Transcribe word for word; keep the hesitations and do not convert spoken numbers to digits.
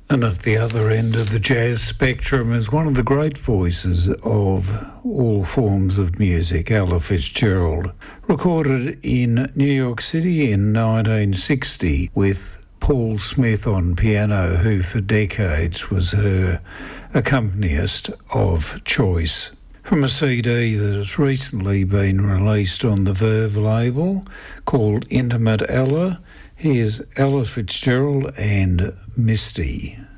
And at the other end of the jazz spectrum is one of the great voices of all forms of music, Ella Fitzgerald, recorded in New York City in nineteen sixty with Paul Smith on piano, who for decades was her accompanist of choice. From a C D that has recently been released on the Verve label called Intimate Ella, here's Ella Fitzgerald and Misty.